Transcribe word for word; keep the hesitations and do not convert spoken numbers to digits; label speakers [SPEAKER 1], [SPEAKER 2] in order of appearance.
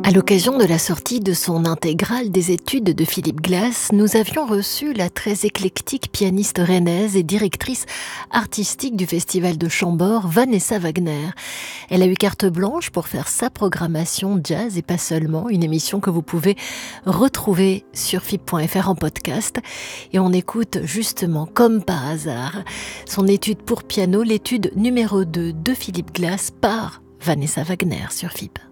[SPEAKER 1] À l'occasion de la sortie de son intégrale des études de Philip Glass, nous avions reçu la très éclectique pianiste rennaise et directrice artistique du Festival de Chambord, Vanessa Wagner. Elle a eu carte blanche pour faire sa programmation jazz et pas seulement, une émission que vous pouvez retrouver sur F I B point F R en podcast. Et on écoute justement, comme par hasard, son étude pour piano, l'étude numéro deux de Philip Glass par Vanessa Wagner sur F I B.